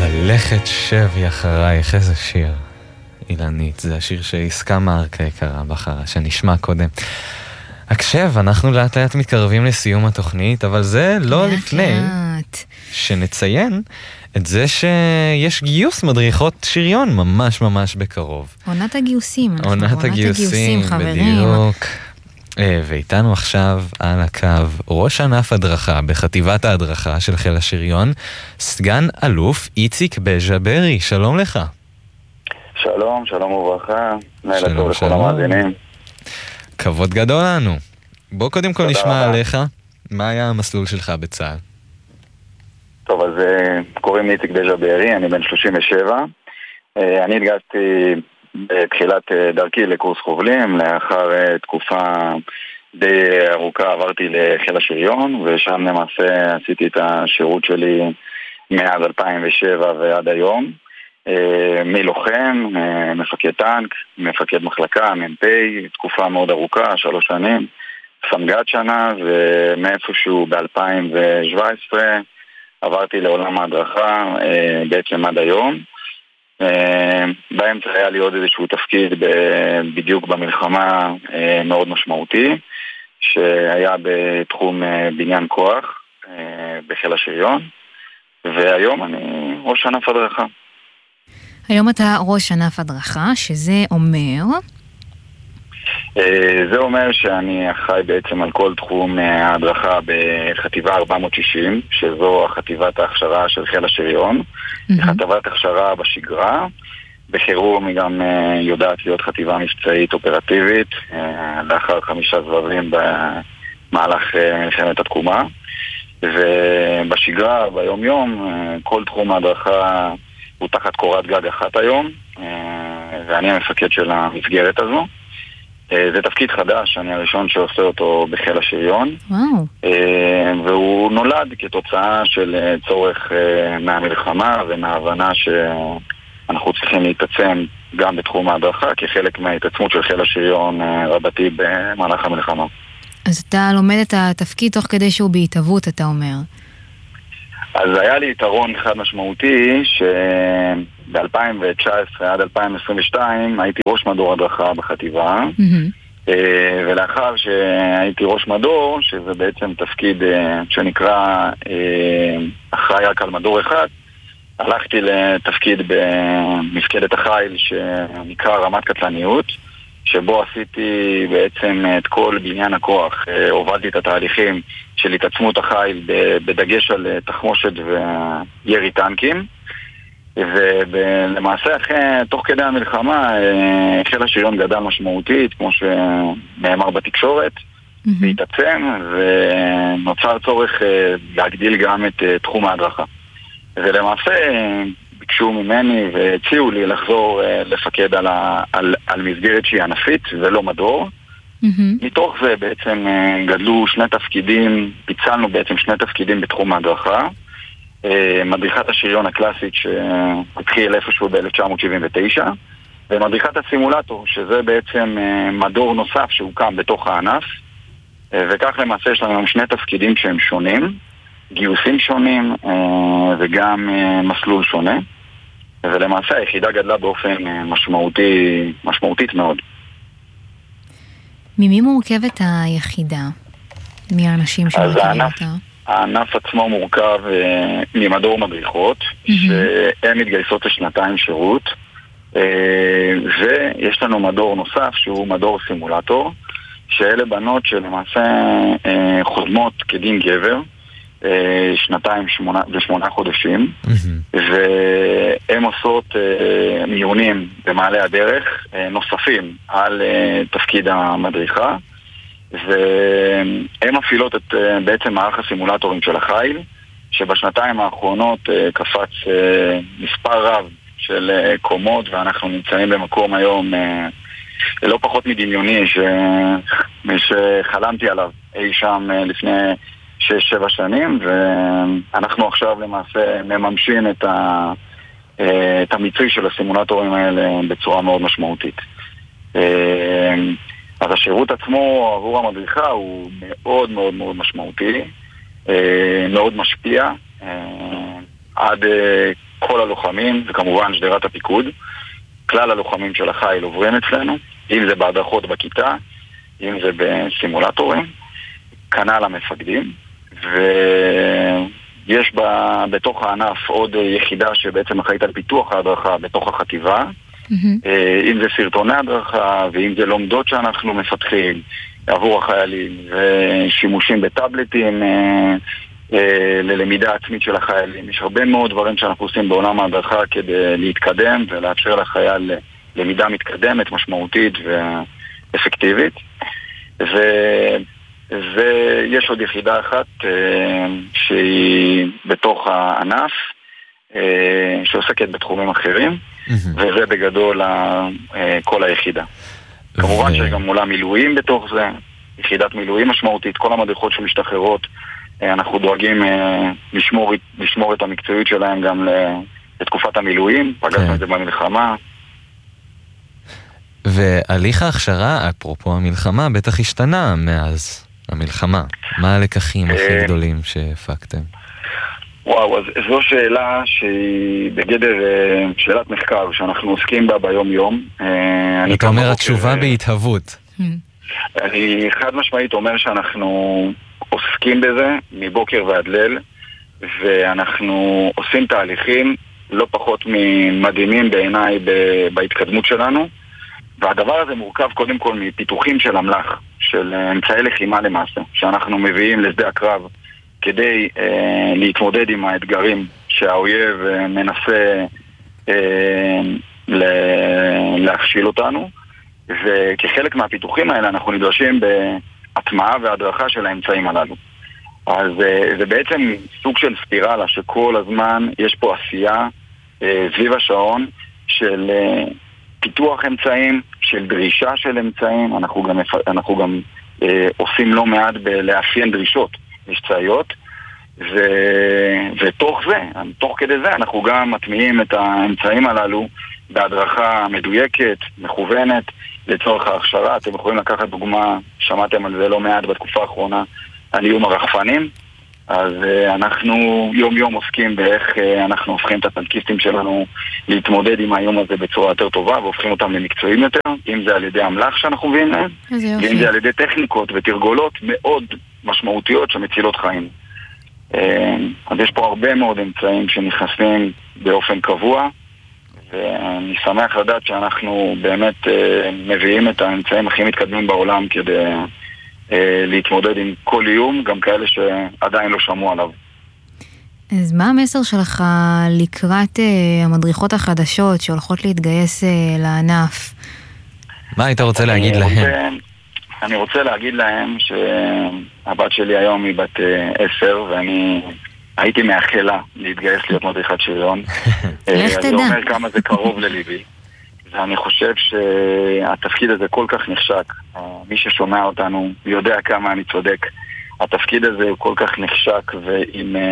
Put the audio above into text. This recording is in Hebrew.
ללכת שבי אחרייך, איזה שיר. אילנית, זה השיר שעסקה מארקה יקרה בחרה, שנשמע קודם. הקשב, אנחנו לאט לאט מתקרבים לסיום התוכנית, אבל זה לא לפני שנציין את זה שיש גיוס מדריכות שריון ממש ממש בקרוב. עונת הגיוסים. עונת הגיוסים, בדיוק. ואיתנו עכשיו על הקו ראש ענף הדרכה בחטיבת ההדרכה של חיל השריון, סגן אלוף איציק בז'ברי. שלום לך. שלום, שלום וברכה. לילה טוב לכל המאזינים. כבוד גדול לנו. בוא קודם כל נשמע עליך. מה היה המסלול שלך בצה"ל? טוב, אז קוראים לי איציק בז'ברי, אני בן 37. אני התגייסתי בתחילת דרכי לקורס חובלים, לאחר תקופה די ארוכה עברתי לחיל השריון, ושם למעשה עשיתי את השירות שלי מאז 2007 ועד היום. מלוחם, מפקד טנק, מפקד מחלקה, מ"פ, תקופה מאוד ארוכה, 3 שנים, סמג"ד שנה, ומאיפשהו ב-2017 עברתי לעולם ההדרכה בעצם עד היום. באמצע היה לי עוד איזשהו תפקיד בדיוק במלחמה מאוד משמעותי, שהיה בתחום בניין כוח בחיל השריון, והיום אני ראש ענף הדרכה. היום אתה ראש ענף הדרכה, שזה אומר? זה אומר שאני אחראי בעצם על כל תחום ההדרכה בחטיבה 460, שזו חטיבת ההכשרה של חיל השריון. חטיבת הכשרה בשגרה, בחירום היא גם יודעת להיות חטיבה מבצעית אופרטיבית, לאחר 5 סבבים במהלך מלחמת התקומה. ובשגרה, ביום יום, כל תחום ההדרכה הוא תחת קורת גג אחת היום, ואני המפקד של המסגרת הזו. זה תפקיד חדש, אני הראשון שעושה אותו בחיל השריון. וואו. והוא נולד כתוצאה של צורך מהמלחמה ומההבנה שאנחנו צריכים להתעצם גם בתחום ההדרכה, כחלק מההתעצמות של חיל השריון רבתי במהלך המלחמה. אז אתה לומד את התפקיד תוך כדי שהוא בהתהוות, אתה אומר. אז היה לי יתרון אחד משמעותי, שב-2019 עד 2022 הייתי ראש מדור הדרכה בחטיבה, ולאחר שהייתי ראש מדור, שזה בעצם תפקיד שנקרא אחראי רק על מדור אחד, הלכתי לתפקיד במפקדת החיל שנקרא רמת קטלניות, שבו עשיתי בעצם את כל בניין הכוח, הובלתי את התהליכים של התעצמות החיל בדגש על תחמושת וירי טנקים, ולמעשה תוך כדי המלחמה חיל השריון גדל משמעותית, כמו שנאמר בתקשורת, והתעצם, ונוצר צורך להגדיל גם את תחום ההדרכה. ולמעשה ביקשו ממני והציעו לי לחזור לפקד על מסגרת שהיא ענפית ולא מדור. מתוך זה בעצם גדלו 2 תפקידים, פיצלנו בעצם 2 תפקידים בתחום ההדרכה. מדריכת השריון הקלאסית שהתחיל איפשהו ב-1979, ומדריכת הסימולטור, שזה בעצם מדור נוסף שהוקם בתוך הענף. וכך למעשה יש לנו 2 תפקידים שהם שונים, גיוסים שונים וגם מסלול שונה, ולמעשה היחידה גדלה באופן משמעותית מאוד. ממי מורכבת היחידה? מי האנשים שמרכיבים אותה? הענף עצמו מורכב ממדור מדריכות, שהן מתגייסות ל2 שירות, ויש לנו מדור נוסף שהוא מדור סימולטור, שאלה בנות שלמעשה חודמות כדין גבר, 2 ו8 חודשים, והן עושות מיונים במעלה הדרך נוספים על תפקיד המדריכה, והן מפעילות את בעצם מערך הסימולטורים של החיל, שבשנתיים האחרונות קפץ מספר רב של קומות, ואנחנו נמצאים במקום היום לא פחות מדמיוני שחלמתי עליו אי שם לפני 6-7 שנים, ואנחנו עכשיו למעשה מממשים את המיצוי של הסימולטורים האלה בצורה מאוד משמעותית. אז השירות עצמו עבור המדריכה הוא מאוד מאוד מאוד משמעותי, מאוד משפיע, עד כל הלוחמים, וכמובן שדרת הפיקוד, כלל הלוחמים של החיל עוברים אצלנו, אם זה בהדרכות בכיתה, אם זה בסימולטורים, כנ"ל המפקדים, ויש בתוך הענף עוד יחידה שבעצם אחראית על פיתוח ההדרכה בתוך החטיבה, אם זה סרטוני הדרכה, ואם זה לומדות שאנחנו מפתחים עבור החיילים, ושימושים בטאבלטים ללמידה עצמית של החיילים. יש הרבה מאוד דברים שאנחנו עושים בעולם ההדרכה כדי להתקדם ולאפשר לחייל למידה מתקדמת, משמעותית ואפקטיבית. ויש עוד יחידה אחת שהיא בתוך הענף שעוסקת בתחומים אחרים, וזה בגדול כל היחידה. כמובן שיש גם מולה מילואים בתוך זה, יחידת מילואים משמעותית, כל המדריכות שמשתחררות, אנחנו דואגים לשמור את המקצועיות שלהם גם לתקופת המילואים, פגשנו את זה במלחמה. והליך ההכשרה, אפרופו המלחמה, בטח השתנה מאז המלחמה. מה הלקחים הכי גדולים שהפקתם? וואו, אז זו שאלה שהיא בגדר שאלת מחקר שאנחנו עוסקים בה ביום יום. אתה אומר התשובה בהתהוות. אני חד משמעית אומר שאנחנו עוסקים בזה מבוקר ועד ליל, ואנחנו עושים תהליכים לא פחות ממדהימים בעיניי בהתקדמות שלנו, והדבר הזה מורכב קודם כל מפיתוחים של אמל"ח, של אמצעי לחימה למעשה, שאנחנו מביאים לשדה הקרב כדי להתמודד עם האתגרים שהאויב מנסה להכשיל אותנו, וכחלק מהפיתוחים האלה אנחנו נדרשים בהטמעה והדרכה של האמצעים הללו. אז זה בעצם סוג של ספירלה שכל הזמן יש פה עשייה סביב השעון של פיתוח אמצעים, של דרישה של אמצעים. אנחנו גם עושים לא מעט בלאפיין דרישות מבצעיות, ותוך כדי זה אנחנו גם מטמיעים את האמצעים הללו בהדרכה מדויקת, מכוונת לצורך ההכשרה. אתם יכולים לקחת דוגמה, שמעתם על זה לא מעט בתקופה האחרונה, על איום הרחפנים. אז אנחנו יום יום עוסקים באיך אנחנו הופכים את הטנקיסטים שלנו להתמודד עם האיום הזה בצורה יותר טובה, והופכים אותם למקצועיים יותר, אם זה על ידי אמל"ח שאנחנו מביאים להם, ואם זה על ידי טכניקות ותרגולות מאוד משמעותיות שמצילות חיים. אז יש פה הרבה מאוד אמצעים שנכנסים באופן קבוע, ואני שמח לדעת שאנחנו באמת מביאים את האמצעים הכי מתקדמים בעולם כדי להתמודד עם כל איום, גם כאלה שעדיין לא שמעו עליו. אז מה המסר שלך לקראת המדריכות החדשות שהולכות להתגייס לענף? מה היית רוצה להגיד להם? אני רוצה להגיד להם שהבת שלי היום היא בת 10, ואני הייתי מאחלה להתגייס להיות מדריכת שריון. לך תדע. זה אומר כמה זה קרוב לליבי. ואני חושב שהתפקיד הזה כל כך נחשק. מי ששומע אותנו יודע כמה אני צודק. התפקיד הזה הוא כל כך נחשק, ועם